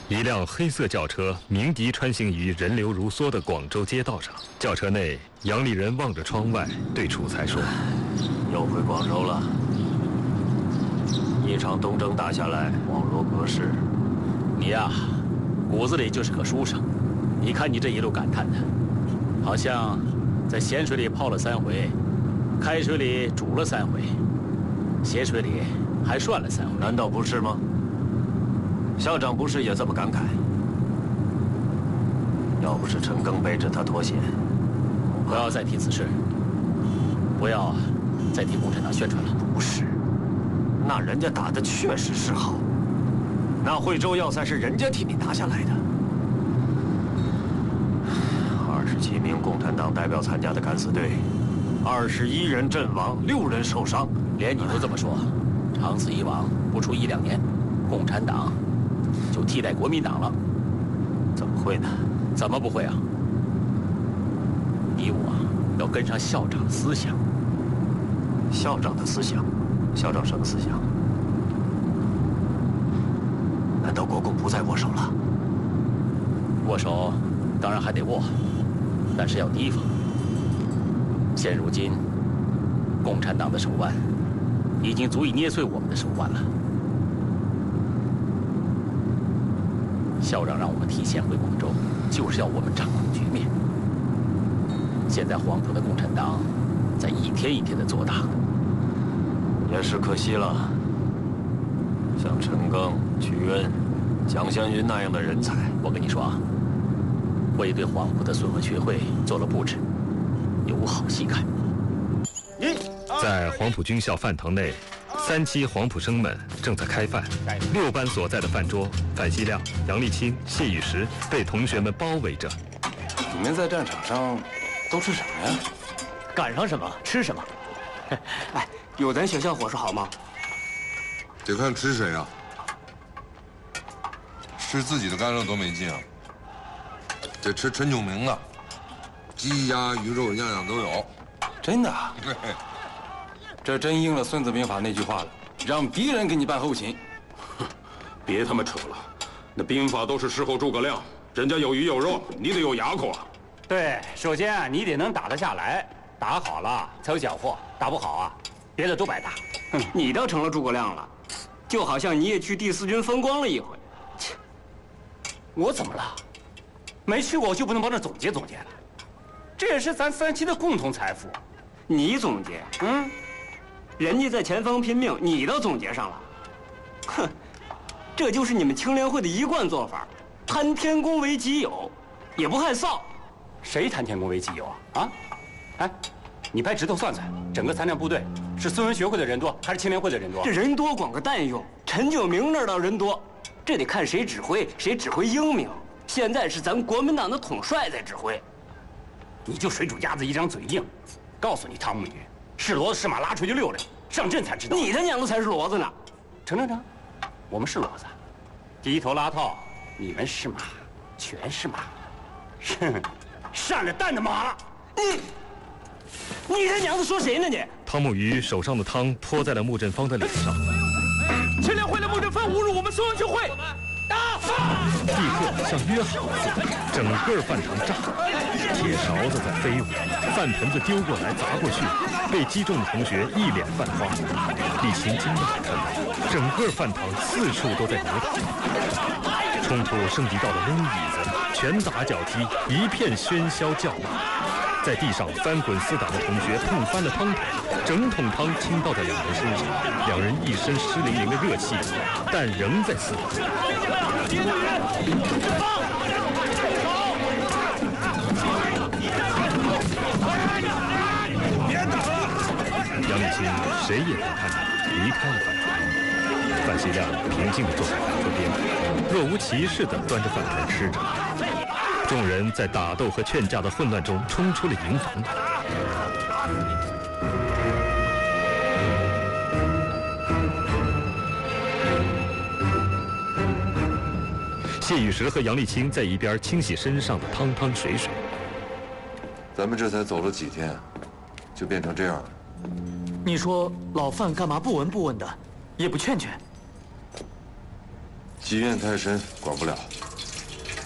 一辆黑色轿车鸣笛穿行于人流如梭的广州街道上。轿车内，杨丽人望着窗外，对楚才说：“ 又回广州了。一场东征打下来，网罗国事。 你呀，骨子里就是个书生。你看你这一路感叹的，好像在咸水里泡了3回，开水里煮了3回，咸水里还涮了3回。 难道不是吗？校长不是也这么感慨？要不是陈赓背着他脱险， 不要再提此事，不要再替共产党宣传了。 不是，那人家打的确实是好，那惠州要塞是人家替你拿下来的。27名共产党代表参加的敢死队，21人阵亡，6人受伤。 连你都这么说，长此以往，不出1、2年，共产党就替代国民党了。 怎么会呢？ 怎么不会啊？你我要跟上校长的思想。 校长的思想？校长什么思想？难道国共不再握手了？ 握手当然还得握，但是要提防。现如今，共产党的手腕已经足以捏碎我们的手腕了。校长让我们提前回广州，就是要我们掌控局面。现在黄埔的共产党在一天一天的做大， 也是可惜了。像陈赓、瞿恩、蒋先云那样的人才， 我跟你说啊，我也对黄埔的绥芬学会做了布置，有好戏看。 在黄埔军校饭堂内，3期黄埔生们正在开饭。6班所在的饭桌，范希亮、杨丽清、谢雨石被同学们包围着。 你们在战场上都吃什么呀？ 赶上什么吃什么。哎，有咱学校伙食好吗？ 得看吃谁啊。吃自己的干肉多没劲啊。得吃陈炯明的，鸡鸭鱼肉样样都有。 真的啊？ 对。 这真应了《孙子兵法》那句话了，让敌人给你办后勤。 别他妈扯了，那兵法都是事后诸葛亮，人家有鱼有肉，你得有牙口啊。 对，首先你得能打得下来，打好了才有缴获，打不好啊，别的都白搭。你倒成了诸葛亮了，就好像你也去第4军风光了一回。切，我怎么了？没去过我就不能帮着总结总结了？这也是咱3期的共同财富。你总结，人家在前方拼命，你都总结上了。哼，这就是你们青联会的一贯做法，贪天功为己有，也不害臊。谁贪天功为己有啊？啊？哎，你拍指头算算，整个参战部队是绥芬学会的人多，还是青联会的人多？这人多管个蛋用！陈炯明那儿倒人多，这得看谁指挥，谁指挥英明。现在是咱国民党的统帅在指挥，你就水煮鸭子一张嘴硬。告诉你，汤沐雨，是骡子是马拉出去溜溜，上阵才知道。你他娘的才是骡子呢！成，我们是骡子，低头拉套，你们是马，全是马，上了蛋的马。你他娘的说谁呢你？ 汤沐雨手上的汤泼在了穆振芳的脸上。 青联会的穆振芳侮辱我们绥芬学会，打！ 立刻像约好了似的，整个饭堂炸，铁勺子在飞舞，饭盆子丢过来砸过去，被击中的同学一脸泛花。李琴惊讶地看到，整个饭堂四处都在扭打，冲突升级到了扔椅子、拳打脚踢，一片喧嚣叫骂。在地上翻滚厮打的同学碰翻了汤桶，整桶汤倾倒在2人身上，2人一身湿淋淋的热气，但仍在厮打。杨丽清谁也不看他，离开了饭堂。范希亮平静地坐在饭桌边，若无其事地端着饭盘吃着。众人在打斗和劝架的混乱中冲出了营房。谢雨石和杨丽清在一边清洗身上的汤汤水水。 咱们这才走了几天，就变成这样了。 你说老范干嘛不闻不问的，也不劝劝？ 积怨太深，管不了。